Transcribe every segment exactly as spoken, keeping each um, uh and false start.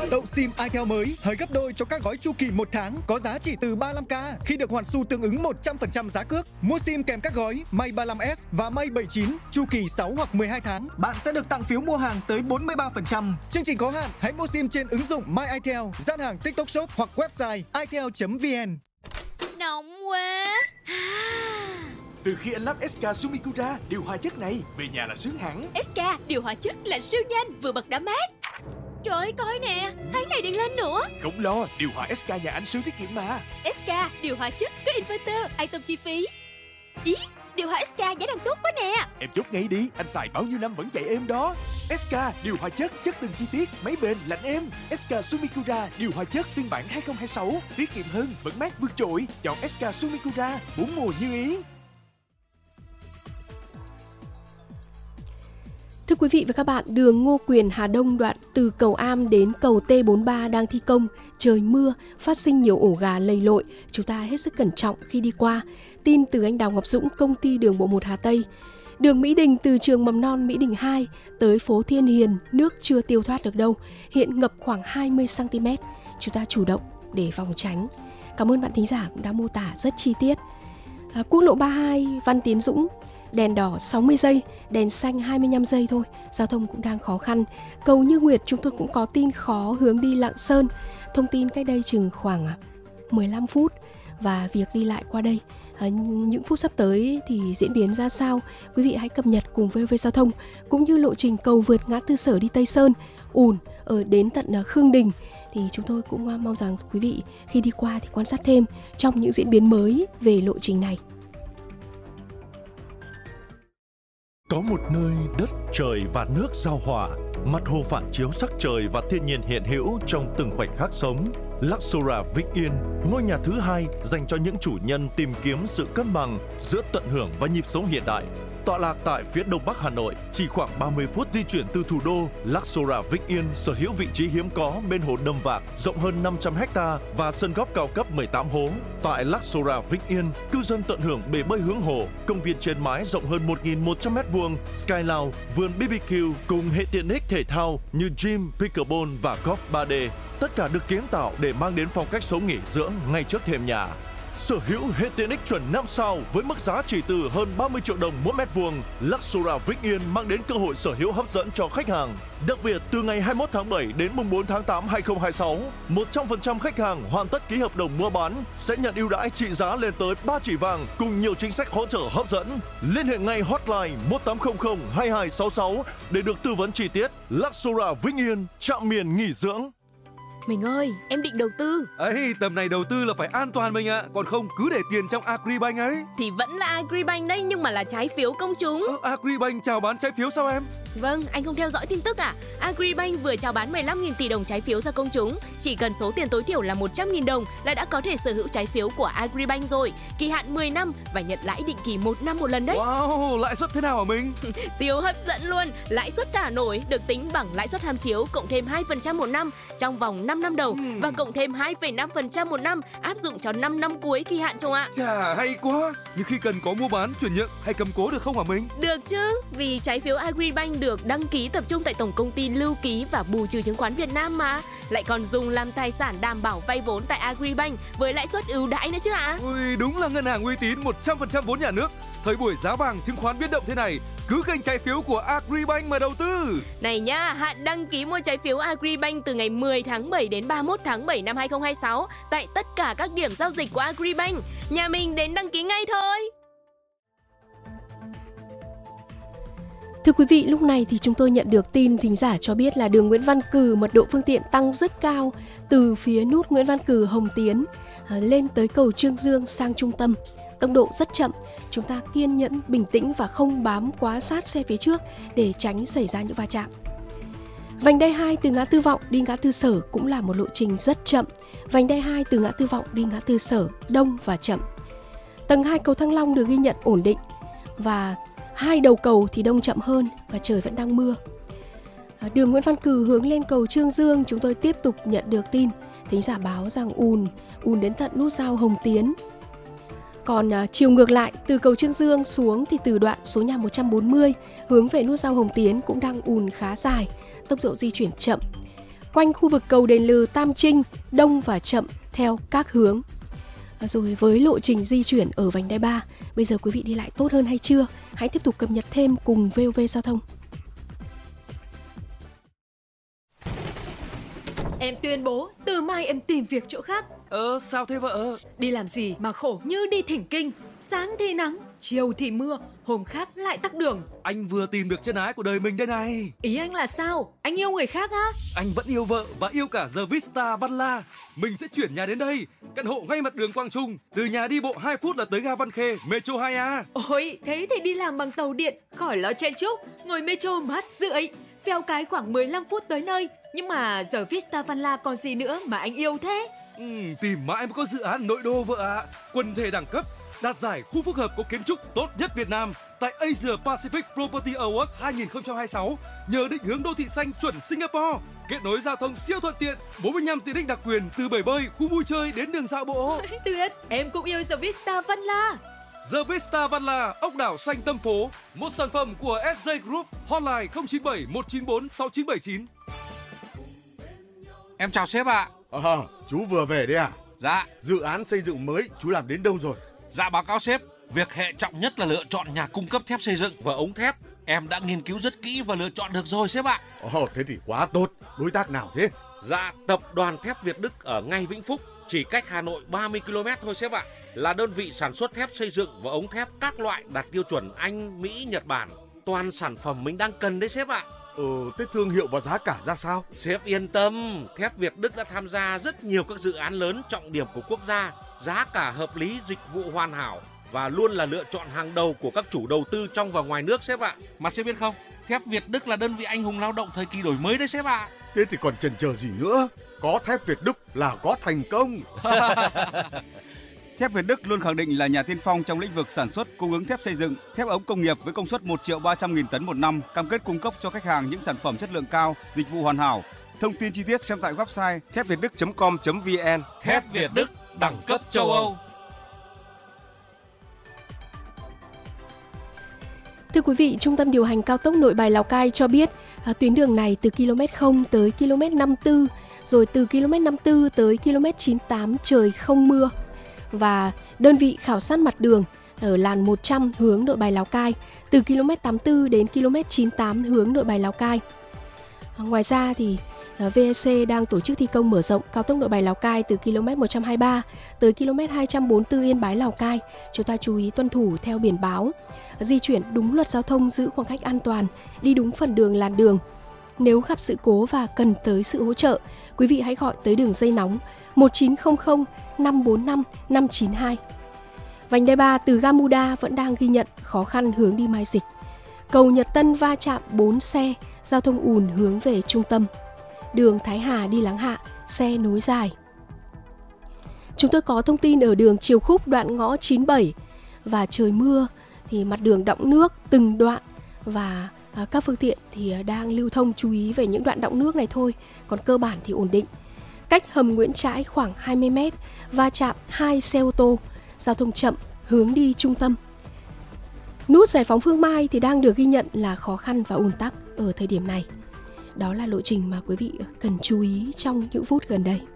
Tậu SIM Itel mới hời gấp đôi cho các gói chu kỳ một tháng có giá chỉ từ ba mươi lăm k khi được hoàn xu tương ứng một trăm phần trăm giá cước. Mua SIM kèm các gói Mate ba mươi lăm S và Mate bảy mươi chín chu kỳ sáu hoặc mười hai tháng, bạn sẽ được tặng phiếu mua hàng tới bốn mươi ba phần trăm. Chương trình có hạn, hãy mua SIM trên ứng dụng My Itel, gian hàng TikTok Shop hoặc website itel chấm vn. Nóng quá. Từ khi anh lắp ét ca Sumikura điều hòa chất này, về nhà là sướng hẳn. ét ca điều hòa chất là siêu nhanh, vừa bật đã mát. Trời ơi, coi nè, tháng này điện lên nữa. Không lo, điều hòa ét ca nhà anh siêu tiết kiệm mà. ét ca điều hòa chất có inverter, an tâm chi phí. Ý, điều hòa ét ca giá đang tốt quá nè. Em chốt ngay đi, anh xài bao nhiêu năm vẫn chạy êm đó. ét ca điều hòa chất, chất từng chi tiết, máy bền, lạnh êm. ét ca Sumikura điều hòa chất phiên bản hai không hai sáu, tiết kiệm hơn, vẫn mát vượt trội. Chọn ét ca Sumikura, bốn mùa như ý. Thưa quý vị và các bạn, đường Ngô Quyền Hà Đông đoạn từ cầu Am đến cầu T bốn mươi ba đang thi công, trời mưa, phát sinh nhiều ổ gà lầy lội, chúng ta hết sức cẩn trọng khi đi qua. Tin từ anh Đào Ngọc Dũng, công ty đường bộ một Hà Tây. Đường Mỹ Đình từ trường mầm non Mỹ Đình hai tới phố Thiên Hiền, nước chưa tiêu thoát được đâu, hiện ngập khoảng hai mươi xăng ti mét, chúng ta chủ động để phòng tránh. Cảm ơn bạn thính giả cũng đã mô tả rất chi tiết. À, quốc lộ ba mươi hai Văn Tiến Dũng, đèn đỏ sáu mươi giây, đèn xanh hai mươi lăm giây thôi, giao thông cũng đang khó khăn. Cầu Như Nguyệt chúng tôi cũng có tin khó hướng đi Lạng Sơn, thông tin cách đây chừng khoảng mười lăm phút, và việc đi lại qua đây à, những phút sắp tới thì diễn biến ra sao, quý vị hãy cập nhật cùng vê o vê Giao thông, cũng như lộ trình cầu vượt ngã tư Sở đi Tây Sơn ùn ở đến tận Khương Đình, thì chúng tôi cũng mong rằng quý vị khi đi qua thì quan sát thêm trong những diễn biến mới về lộ trình này. Có một nơi đất, trời và nước giao hòa, mặt hồ phản chiếu sắc trời và thiên nhiên hiện hữu trong từng khoảnh khắc sống. Luxura Vĩnh Yên, ngôi nhà thứ hai dành cho những chủ nhân tìm kiếm sự cân bằng giữa tận hưởng và nhịp sống hiện đại. Tọa lạc tại phía đông bắc Hà Nội, chỉ khoảng ba mươi phút di chuyển từ thủ đô, Luxura Vĩnh Yên sở hữu vị trí hiếm có bên hồ Đầm Vạc rộng hơn năm trăm héc ta và sân golf cao cấp mười tám hố. Tại Luxura Vĩnh Yên, cư dân tận hưởng bể bơi hướng hồ, công viên trên mái rộng hơn một nghìn một trăm mét vuông, Sky Lounge, vườn bê bê kiu cùng hệ tiện ích thể thao như gym, pickleball và golf ba D. Tất cả được kiến tạo để mang đến phong cách sống nghỉ dưỡng ngay trước thềm nhà. Sở hữu hệ tiện ích chuẩn năm sao với mức giá chỉ từ hơn ba mươi triệu đồng mỗi mét vuông, Luxura Vĩnh Yên mang đến cơ hội sở hữu hấp dẫn cho khách hàng. Đặc biệt, từ ngày hai mươi mốt tháng bảy đến mùng bốn tháng tám năm hai không hai sáu, một trăm phần trăm khách hàng hoàn tất ký hợp đồng mua bán sẽ nhận ưu đãi trị giá lên tới ba chỉ vàng cùng nhiều chính sách hỗ trợ hấp dẫn. Liên hệ ngay hotline một tám không không hai hai sáu sáu để được tư vấn chi tiết. Luxura Vĩnh Yên, trạm miền nghỉ dưỡng. Mình ơi, em định đầu tư. Ấy, tầm này đầu tư là phải an toàn mình ạ, còn không cứ để tiền trong Agribank ấy. Thì vẫn là Agribank đấy, nhưng mà là trái phiếu công chúng. Ờ, Agribank chào bán trái phiếu sao em? Vâng, anh không theo dõi tin tức à? Agribank vừa chào bán mười lăm nghìn tỷ đồng trái phiếu ra công chúng. Chỉ cần số tiền tối thiểu là một trăm nghìn đồng là đã có thể sở hữu trái phiếu của Agribank rồi. Kỳ hạn mười năm và nhận lãi định kỳ một năm một lần đấy. Wow, lãi suất thế nào hả mình? Siêu hấp dẫn luôn. Lãi suất thả nổi được tính bằng lãi suất tham chiếu cộng thêm hai phần trăm một năm trong vòng năm năm đầu uhm. và cộng thêm hai phẩy năm phần trăm một năm áp dụng cho năm năm cuối kỳ hạn chồng ạ. Chà, hay quá. Nhưng khi cần có mua bán, chuyển nhượng hay cầm cố được không hả mình? Được chứ, vì trái phiếu Agribank được đăng ký tập trung tại Tổng công ty Lưu ký và Bù trừ chứng khoán Việt Nam mà. Lại còn dùng làm tài sản đảm bảo vay vốn tại Agribank với lãi suất ưu đãi nữa chứ ạ. À? Ui, đúng là ngân hàng uy tín một trăm phần trăm vốn nhà nước. Thời buổi giá vàng chứng khoán biến động thế này, cứ kênh trái phiếu của Agribank mà đầu tư. Này nhá, hạn đăng ký mua trái phiếu Agribank từ ngày mười tháng bảy đến ba mươi mốt tháng bảy năm hai không hai sáu tại tất cả các điểm giao dịch của Agribank. Nhà mình đến đăng ký ngay thôi. Thưa quý vị, lúc này thì chúng tôi nhận được tin thính giả cho biết là đường Nguyễn Văn Cừ mật độ phương tiện tăng rất cao từ phía nút Nguyễn Văn Cừ Hồng Tiến lên tới cầu Trương Dương sang trung tâm. Tốc độ rất chậm, chúng ta kiên nhẫn, bình tĩnh và không bám quá sát xe phía trước để tránh xảy ra những va chạm. Vành đai hai từ ngã tư Vọng đi ngã tư Sở cũng là một lộ trình rất chậm. Vành đai hai từ ngã tư Vọng đi ngã tư Sở đông và chậm. Tầng hai cầu Thăng Long được ghi nhận ổn định và hai đầu cầu thì đông chậm hơn và trời vẫn đang mưa. Đường Nguyễn Văn Cừ hướng lên cầu Trương Dương, chúng tôi tiếp tục nhận được tin thính giả báo rằng ùn ùn đến tận nút giao Hồng Tiến. Còn uh, chiều ngược lại, từ cầu Trương Dương xuống thì từ đoạn số nhà một trăm bốn mươi hướng về nút giao Hồng Tiến cũng đang ùn khá dài, tốc độ di chuyển chậm. quanh khu vực cầu Đền Lừ, Tam Trinh, đông và chậm theo các hướng. Rồi với lộ trình di chuyển ở vành đai ba, bây giờ quý vị đi lại tốt hơn hay chưa? Hãy tiếp tục cập nhật thêm cùng vê o vê Giao thông. Em tuyên bố từ mai em tìm việc chỗ khác. Ờ, sao thế vợ? Đi làm gì mà khổ như đi thỉnh kinh. Sáng thì nắng, chiều thì mưa, hôm khác lại tắc đường. Anh vừa tìm được chân ái của đời mình đây này. Ý anh là sao? Anh yêu người khác á? Anh vẫn yêu vợ và yêu cả The Vista Văn La. Mình sẽ chuyển nhà đến đây, căn hộ ngay mặt đường Quang Trung. Từ nhà đi bộ hai phút là tới ga Văn Khê, Metro hai A. Ôi, thế thì đi làm bằng tàu điện, khỏi lo chen chúc, ngồi Metro mát rượi. Phèo cái khoảng mười lăm phút tới nơi. Nhưng mà The Vista Văn La còn gì nữa mà anh yêu thế? Ừ, tìm mãi mới có dự án nội đô vợ ạ. À. Quần thể đẳng cấp, đạt giải khu phức hợp có kiến trúc tốt nhất Việt Nam tại Asia Pacific Property Awards hai không hai sáu. Nhờ định hướng đô thị xanh chuẩn Singapore, kết nối giao thông siêu thuận tiện, bốn mươi lăm tiện ích đặc quyền từ bể bơi, khu vui chơi đến đường dạo bộ. Tuyệt, em cũng yêu The Vista Văn La. The Vista Văn La, ốc đảo xanh tâm phố, một sản phẩm của ét gi Group, hotline không chín bảy một chín bốn sáu chín bảy chín. Em chào sếp ạ. À, chú vừa về đấy à? Dạ. Dự án xây dựng mới chú làm đến đâu rồi? Dạ báo cáo sếp, việc hệ trọng nhất là lựa chọn nhà cung cấp thép xây dựng và ống thép. Em đã nghiên cứu rất kỹ và lựa chọn được rồi sếp ạ. Ồ, thế thì quá tốt. Đối tác nào thế? Dạ, tập đoàn thép Việt Đức ở ngay Vĩnh Phúc, chỉ cách Hà Nội ba mươi ki lô mét thôi sếp ạ. Là đơn vị sản xuất thép xây dựng và ống thép các loại đạt tiêu chuẩn Anh, Mỹ, Nhật Bản. Toàn sản phẩm mình đang cần đấy sếp ạ. Ừ, thế thương hiệu và giá cả ra sao? Sếp yên tâm, thép Việt Đức đã tham gia rất nhiều các dự án lớn trọng điểm của quốc gia. Giá cả hợp lý, dịch vụ hoàn hảo và luôn là lựa chọn hàng đầu của các chủ đầu tư trong và ngoài nước sếp ạ. Mà sếp biết không, thép Việt Đức là đơn vị anh hùng lao động thời kỳ đổi mới đấy sếp ạ. Thế thì còn chần chờ gì nữa? Có thép Việt Đức là có thành công. Thép Việt Đức luôn khẳng định là nhà tiên phong trong lĩnh vực sản xuất, cung ứng thép xây dựng, thép ống công nghiệp với công suất một triệu ba trăm nghìn tấn một năm, cam kết cung cấp cho khách hàng những sản phẩm chất lượng cao, dịch vụ hoàn hảo. Thông tin chi tiết xem tại website thép việt đức chấm com chấm vn. Thép Việt Đức, đẳng cấp châu Âu. Thưa quý vị, Trung tâm điều hành cao tốc Nội Bài Lào Cai cho biết à, tuyến đường này từ km không tới km năm mươi tư, rồi từ km năm mươi tư tới km chín mươi tám trời không mưa. Và đơn vị khảo sát mặt đường ở làn một trăm hướng Nội Bài Lào Cai từ km tám mươi tư đến km chín mươi tám hướng Nội Bài Lào Cai. Ngoài ra thì vê e xê đang tổ chức thi công mở rộng cao tốc Nội Bài Lào Cai từ km một trăm hai mươi ba tới km hai trăm bốn mươi tư Yên Bái Lào Cai. Chúng ta chú ý tuân thủ theo biển báo, di chuyển đúng luật giao thông, giữ khoảng cách an toàn, đi đúng phần đường làn đường. Nếu gặp sự cố và cần tới sự hỗ trợ, quý vị hãy gọi tới đường dây nóng một chín không không năm bốn năm năm chín hai. Vành đai ba từ ga Muda vẫn đang ghi nhận khó khăn hướng đi Mai Dịch. Cầu Nhật Tân va chạm bốn xe, giao thông ùn hướng về trung tâm. Đường Thái Hà đi Láng Hạ, xe nối dài. Chúng tôi có thông tin ở đường Triều Khúc đoạn ngõ chín mươi bảy và trời mưa thì mặt đường đọng nước từng đoạn và à, các phương tiện thì đang lưu thông, chú ý về những đoạn đọng nước này thôi, còn cơ bản thì ổn định. Cách hầm Nguyễn Trãi khoảng hai mươi mét, va chạm hai xe ô tô, giao thông chậm hướng đi trung tâm. Nút Giải phóng Phương Mai thì đang được ghi nhận là khó khăn và ùn tắc ở thời điểm này. Đó là lộ trình mà quý vị cần chú ý trong những phút gần đây.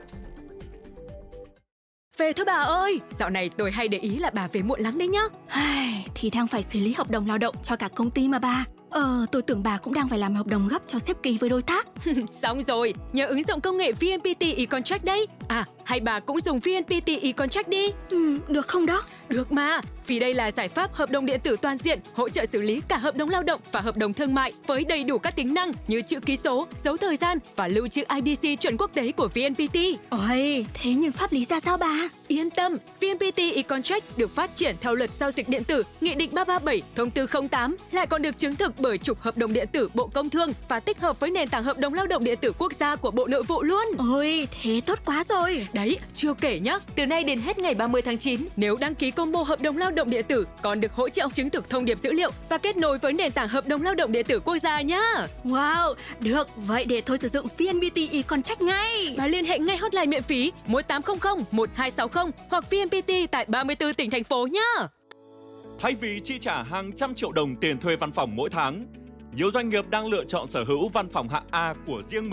Về thôi bà ơi, dạo này tôi hay để ý là bà về muộn lắm đấy nhá. Ai, thì đang phải xử lý hợp đồng lao động cho cả công ty mà bà. Ờ, tôi tưởng bà cũng đang phải làm hợp đồng gấp cho sếp ký với đối tác. Xong rồi, nhờ ứng dụng công nghệ vê en pê tê e-contract đấy. À, hay bà cũng dùng vê en pê tê e-contract đi. Ừ, được không đó? Được mà, vì đây là giải pháp hợp đồng điện tử toàn diện, hỗ trợ xử lý cả hợp đồng lao động và hợp đồng thương mại với đầy đủ các tính năng như chữ ký số, dấu thời gian và lưu trữ i đê xê chuẩn quốc tế của vê en pê tê. Ôi, thế nhưng pháp lý ra sao bà? Yên tâm, vê en pê tê e-contract được phát triển theo luật giao dịch điện tử, Nghị định ba ba bảy, Thông tư không tám, lại còn được chứng thực bởi Cục Hợp đồng điện tử Bộ Công Thương và tích hợp với nền tảng hợp đồng lao động điện tử quốc gia của Bộ Nội vụ luôn. Ôi, thế tốt quá rồi. Đấy, chưa kể nhá, từ nay đến hết ngày ba mươi tháng chín, nếu đăng ký combo hợp đồng lao động điện tử còn được hỗ trợ chứng thực thông điệp dữ liệu và kết nối với nền tảng hợp đồng lao động điện tử quốc gia nhá. Wow, được, vậy để tôi sử dụng vê en pê tê e-contract ngay. Bà liên hệ ngay hotline miễn phí một tám không không một hai sáu không hoặc vê en pê tê tại ba mươi tư tỉnh thành phố nhá. Thay vì chi trả hàng trăm triệu đồng tiền thuê văn phòng mỗi tháng, nhiều doanh nghiệp đang lựa chọn sở hữu văn phòng hạng A của riêng mình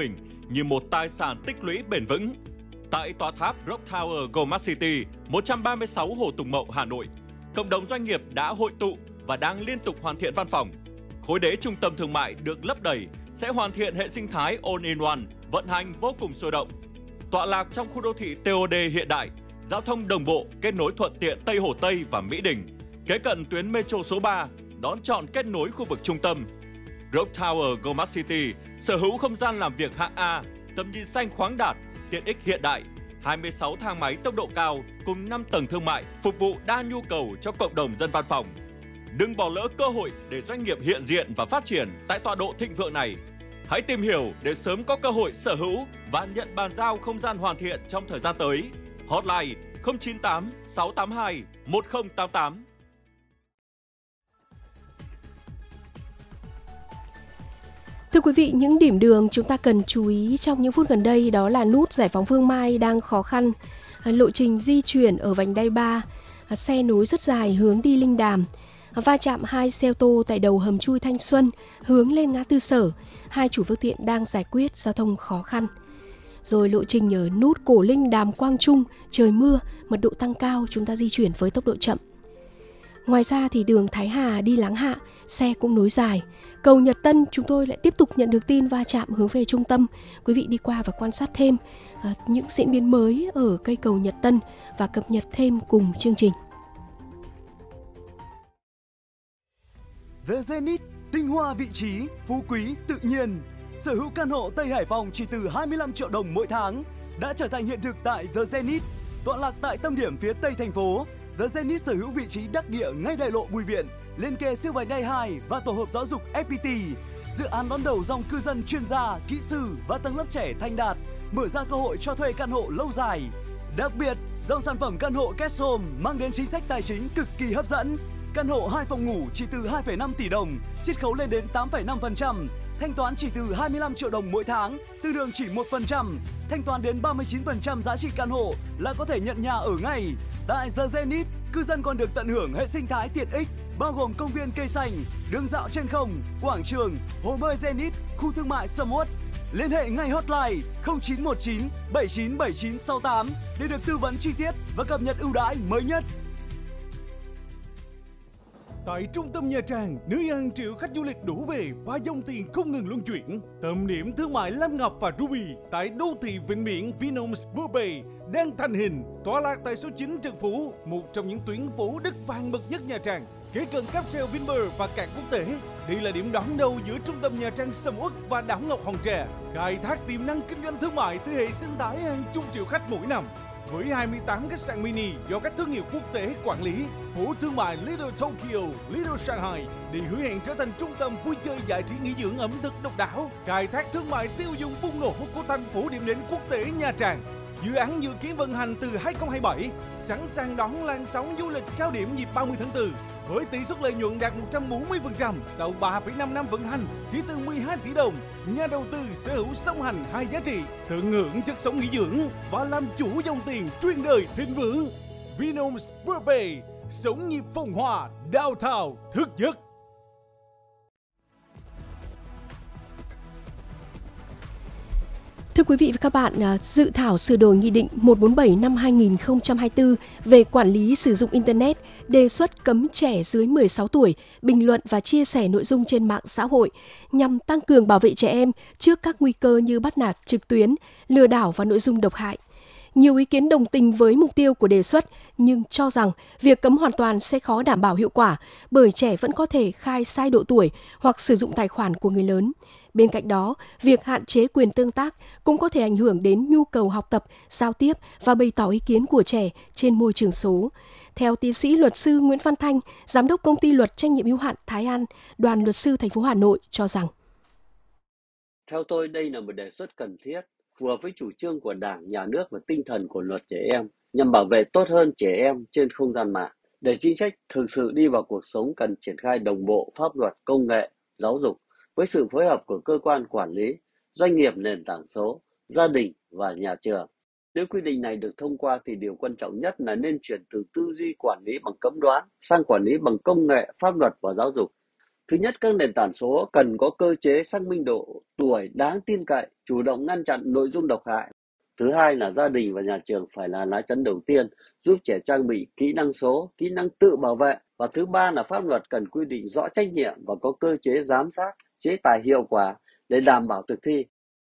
như một tài sản tích lũy bền vững. Tại tòa tháp Rock Tower Goldmart City, một trăm ba mươi sáu Hồ Tùng Mậu, Hà Nội, cộng đồng doanh nghiệp đã hội tụ và đang liên tục hoàn thiện văn phòng. Khối đế trung tâm thương mại được lấp đầy sẽ hoàn thiện hệ sinh thái all-in-one, vận hành vô cùng sôi động. Tọa lạc trong khu đô thị tê ô đê hiện đại, giao thông đồng bộ kết nối thuận tiện Tây Hồ Tây và Mỹ Đình, kế cận tuyến metro số ba, đón chọn kết nối khu vực trung tâm. Rock Tower Goldmart City sở hữu không gian làm việc hạng A, tầm nhìn xanh khoáng đạt, tiện ích hiện đại, hai mươi sáu thang máy tốc độ cao cùng năm tầng thương mại phục vụ đa nhu cầu cho cộng đồng dân văn phòng. Đừng bỏ lỡ cơ hội để doanh nghiệp hiện diện và phát triển tại tọa độ thịnh vượng này. Hãy tìm hiểu để sớm có cơ hội sở hữu và nhận bàn giao không gian hoàn thiện trong thời gian tới. Hotline không chín tám sáu tám hai một không tám tám. Thưa quý vị, những điểm đường chúng ta cần chú ý trong những phút gần đây đó là nút Giải phóng Phương Mai đang khó khăn, lộ trình di chuyển ở vành đai ba, xe nối rất dài hướng đi Linh Đàm, va chạm hai xe ô tô tại đầu hầm chui Thanh Xuân hướng lên ngã tư Sở, hai chủ phương tiện đang giải quyết giao thông khó khăn. Rồi lộ trình ở nút Cổ Linh Đàm Quang Trung, trời mưa, mật độ tăng cao, chúng ta di chuyển với tốc độ chậm. Ngoài ra thì đường Thái Hà đi Láng Hạ, xe cũng nối dài. Cầu Nhật Tân chúng tôi lại tiếp tục nhận được tin va chạm hướng về trung tâm. Quý vị đi qua và quan sát thêm uh, những diễn biến mới ở cây cầu Nhật Tân và cập nhật thêm cùng chương trình. The Zenith, tinh hoa vị trí, phú quý tự nhiên. Sở hữu căn hộ Tây Hải Phòng chỉ từ hai mươi lăm triệu đồng mỗi tháng đã trở thành hiện thực tại The Zenith. Tọa lạc tại tâm điểm phía Tây thành phố, The Zenith sở hữu vị trí đắc địa ngay đại lộ Bùi Viện, liên kề siêu vành đai hai và tổ hợp giáo dục ép pê tê. Dự án đón đầu dòng cư dân chuyên gia, kỹ sư và tầng lớp trẻ thành đạt, mở ra cơ hội cho thuê căn hộ lâu dài. Đặc biệt, dòng sản phẩm căn hộ Cash Home mang đến chính sách tài chính cực kỳ hấp dẫn. Căn hộ hai phòng ngủ chỉ từ hai phẩy năm tỷ đồng, chiết khấu lên đến tám phẩy năm phần trăm, thanh toán chỉ từ hai mươi lăm triệu đồng mỗi tháng, tư đường chỉ một phần trăm, thanh toán đến ba mươi chín phần trăm giá trị căn hộ là có thể nhận nhà ở ngay. Tại The Zenith, cư dân còn được tận hưởng hệ sinh thái tiện ích bao gồm công viên cây xanh, đường dạo trên không, quảng trường, hồ bơi Zenith, khu thương mại Sầm Uất. Liên hệ ngay hotline không chín một chín bảy chín bảy chín sáu tám để được tư vấn chi tiết và cập nhật ưu đãi mới nhất. Tại trung tâm Nha Trang, nơi hàng triệu khách du lịch đổ về và dòng tiền không ngừng luân chuyển. Tâm điểm thương mại Lam Ngọc và Ruby tại đô thị vịnh biển Vinhomes Bourbay đang thành hình, tọa lạc tại số chín Trần Phú, một trong những tuyến phố đất vàng bậc nhất Nha Trang, kế cận cáp treo Vinpearl và cảng quốc tế. Đây là điểm đón đầu giữa trung tâm Nha Trang Sầm Uất và đảo Ngọc Hòn Tre, khai thác tiềm năng kinh doanh thương mại từ hệ sinh thái hàng chục triệu khách mỗi năm. Với hai mươi tám khách sạn mini do các thương hiệu quốc tế quản lý, phố thương mại Little Tokyo, Little Shanghai để hứa hẹn trở thành trung tâm vui chơi giải trí nghỉ dưỡng ẩm thực độc đáo, khai thác thương mại tiêu dùng bùng nổ của thành phố điểm đến quốc tế Nha Trang. Dự án dự kiến vận hành từ hai không hai bảy, sẵn sàng đón làn sóng du lịch cao điểm dịp ba mươi tháng tư. Với tỷ suất lợi nhuận đạt một trăm bốn mươi phần trăm sau ba phẩy năm năm vận hành, chỉ từ mười hai tỷ đồng, nhà đầu tư sở hữu song hành hai giá trị, tận hưởng chất sống nghỉ dưỡng và làm chủ dòng tiền truyền đời thịnh vượng. Vinhomes Bourbay, sống nhịp phong hoa, downtown thức giấc. Thưa quý vị và các bạn, dự thảo sửa đổi Nghị định một trăm bốn mươi bảy năm hai nghìn không trăm hai mươi tư về quản lý sử dụng Internet đề xuất cấm trẻ dưới mười sáu tuổi bình luận và chia sẻ nội dung trên mạng xã hội nhằm tăng cường bảo vệ trẻ em trước các nguy cơ như bắt nạt trực tuyến, lừa đảo và nội dung độc hại. Nhiều ý kiến đồng tình với mục tiêu của đề xuất nhưng cho rằng việc cấm hoàn toàn sẽ khó đảm bảo hiệu quả bởi trẻ vẫn có thể khai sai độ tuổi hoặc sử dụng tài khoản của người lớn. Bên cạnh đó, việc hạn chế quyền tương tác cũng có thể ảnh hưởng đến nhu cầu học tập, giao tiếp và bày tỏ ý kiến của trẻ trên môi trường số. Theo tiến sĩ luật sư Nguyễn Văn Thanh, giám đốc công ty luật trách nhiệm hữu hạn Thái An, Đoàn luật sư thành phố Hà Nội cho rằng: Theo tôi, đây là một đề xuất cần thiết, phù hợp với chủ trương của Đảng, Nhà nước và tinh thần của luật trẻ em nhằm bảo vệ tốt hơn trẻ em trên không gian mạng. Để chính sách thực sự đi vào cuộc sống cần triển khai đồng bộ pháp luật, công nghệ, giáo dục với sự phối hợp của cơ quan quản lý, doanh nghiệp nền tảng số, gia đình và nhà trường. Nếu quy định này được thông qua thì điều quan trọng nhất là nên chuyển từ tư duy quản lý bằng cấm đoán sang quản lý bằng công nghệ, pháp luật và giáo dục. Thứ nhất, các nền tảng số cần có cơ chế xác minh độ tuổi đáng tin cậy, chủ động ngăn chặn nội dung độc hại. Thứ hai là gia đình và nhà trường phải là lá chắn đầu tiên, giúp trẻ trang bị kỹ năng số, kỹ năng tự bảo vệ. Và thứ ba là pháp luật cần quy định rõ trách nhiệm và có cơ chế giám sát, chế tài hiệu quả để đảm bảo thực thi.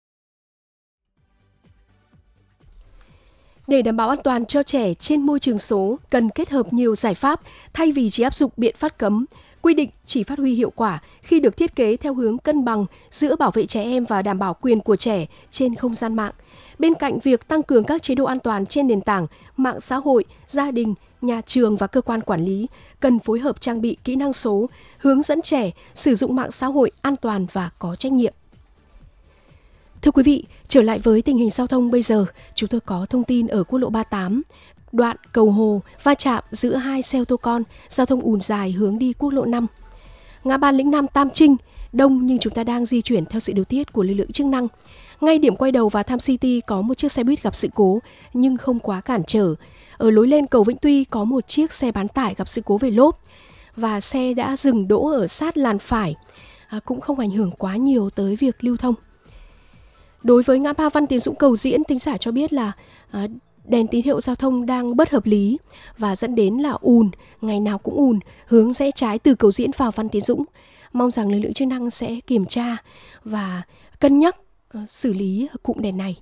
Để đảm bảo an toàn cho trẻ trên môi trường số, cần kết hợp nhiều giải pháp thay vì chỉ áp dụng biện pháp cấm. Quy định chỉ phát huy hiệu quả khi được thiết kế theo hướng cân bằng giữa bảo vệ trẻ em và đảm bảo quyền của trẻ trên không gian mạng. Bên cạnh việc tăng cường các chế độ an toàn trên nền tảng, mạng xã hội, gia đình, nhà trường và cơ quan quản lý cần phối hợp trang bị kỹ năng số, hướng dẫn trẻ sử dụng mạng xã hội an toàn và có trách nhiệm. Thưa quý vị, trở lại với tình hình giao thông bây giờ, chúng tôi có thông tin ở quốc lộ ba mươi tám, đoạn Cầu Hồ va chạm giữa hai xe ô tô con, giao thông ùn dài hướng đi quốc lộ năm. Ngã ba Lĩnh Nam Tam Trinh, đông nhưng chúng ta đang di chuyển theo sự điều tiết của lực lượng chức năng. Ngay điểm quay đầu vào Tham City có một chiếc xe buýt gặp sự cố nhưng không quá cản trở. Ở lối lên cầu Vĩnh Tuy có một chiếc xe bán tải gặp sự cố về lốp và xe đã dừng đỗ ở sát làn phải, à, cũng không ảnh hưởng quá nhiều tới việc lưu thông. Đối với ngã ba Văn Tiến Dũng Cầu Diễn, thính giả cho biết là à, đèn tín hiệu giao thông đang bất hợp lý và dẫn đến là ùn, ngày nào cũng ùn, hướng rẽ trái từ Cầu Diễn vào Văn Tiến Dũng. Mong rằng lực lượng chức năng sẽ kiểm tra và cân nhắc uh, xử lý cụm đèn này.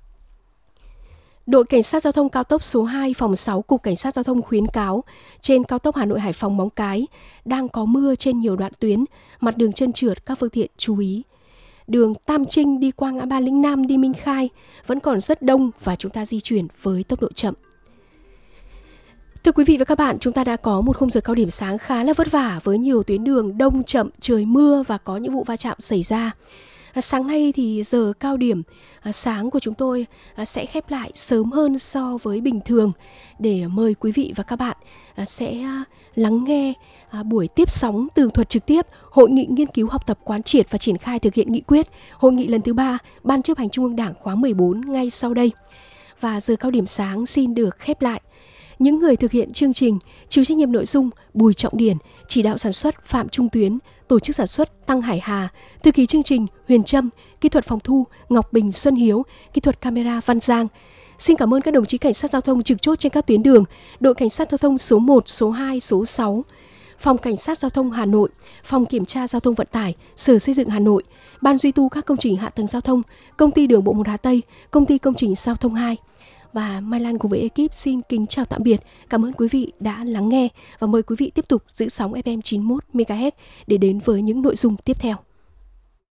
Đội Cảnh sát Giao thông cao tốc số hai, phòng sáu, Cục Cảnh sát Giao thông khuyến cáo trên cao tốc Hà Nội Hải Phòng Móng Cái đang có mưa trên nhiều đoạn tuyến, mặt đường trơn trượt, các phương tiện chú ý. Đường Tam Trinh đi qua ngã ba Lĩnh Nam đi Minh Khai vẫn còn rất đông và chúng ta di chuyển với tốc độ chậm. Thưa quý vị và các bạn, chúng ta đã có một khung giờ cao điểm sáng khá là vất vả với nhiều tuyến đường đông chậm, trời mưa và có những vụ va chạm xảy ra. Sáng nay thì giờ cao điểm sáng của chúng tôi sẽ khép lại sớm hơn so với bình thường để mời quý vị và các bạn sẽ lắng nghe buổi tiếp sóng tường thuật trực tiếp Hội nghị nghiên cứu học tập quán triệt và triển khai thực hiện nghị quyết Hội nghị lần thứ ba Ban chấp hành Trung ương Đảng khóa mười bốn ngay sau đây. Và giờ cao điểm sáng xin được khép lại. Những người thực hiện chương trình chịu trách nhiệm nội dung Bùi Trọng Điển, chỉ đạo sản xuất Phạm Trung Tuyến, tổ chức sản xuất Tăng Hải Hà, thư ký chương trình Huyền Trâm, kỹ thuật phòng thu Ngọc Bình Xuân Hiếu, kỹ thuật camera Văn Giang. Xin cảm ơn các đồng chí cảnh sát giao thông trực chốt trên các tuyến đường, đội cảnh sát giao thông số một, số hai, số sáu, Phòng Cảnh sát Giao thông Hà Nội, Phòng Kiểm tra Giao thông Vận tải, Sở Xây dựng Hà Nội, Ban duy tu các công trình hạ tầng giao thông, Công ty Đường bộ một Hà Tây, Công ty Công trình Giao thông hai. Và Mai Lan cùng với ekip xin kính chào tạm biệt. Cảm ơn quý vị đã lắng nghe và mời quý vị tiếp tục giữ sóng ép em chín mươi mốt mê ga héc để đến với những nội dung tiếp theo.